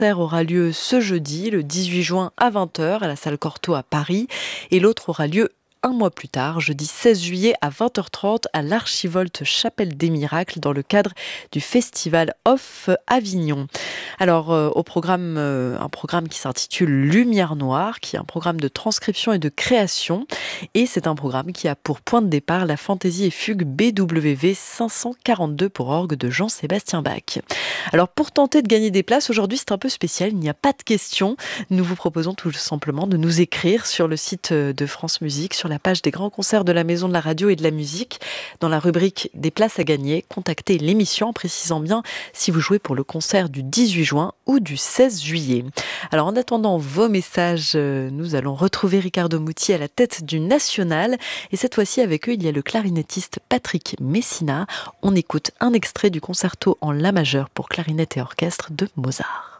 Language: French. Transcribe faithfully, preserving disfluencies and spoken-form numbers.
concert aura lieu ce jeudi, le dix-huit juin à vingt heures, à la salle Cortot à Paris, et l'autre aura lieu un mois plus tard, jeudi seize juillet à vingt heures trente à l'Archivolte Chapelle des Miracles dans le cadre du Festival Off Avignon. Alors euh, au programme, euh, un programme qui s'intitule Lumière Noire, qui est un programme de transcription et de création, et c'est un programme qui a pour point de départ la fantaisie et fugue B W V cinq cent quarante-deux pour orgue de Jean-Sébastien Bach. Alors pour tenter de gagner des places, aujourd'hui c'est un peu spécial, il n'y a pas de questions. Nous vous proposons tout simplement de nous écrire sur le site de France Musique, sur la page des grands concerts de la Maison de la Radio et de la Musique. Dans la rubrique des places à gagner, contactez l'émission en précisant bien si vous jouez pour le concert du dix-huit juin ou du seize juillet. Alors en attendant vos messages, nous allons retrouver Ricardo Muti à la tête du National. Et cette fois-ci avec eux, il y a le clarinettiste Patrick Messina. On écoute un extrait du concerto en La majeur pour clarinette et orchestre de Mozart.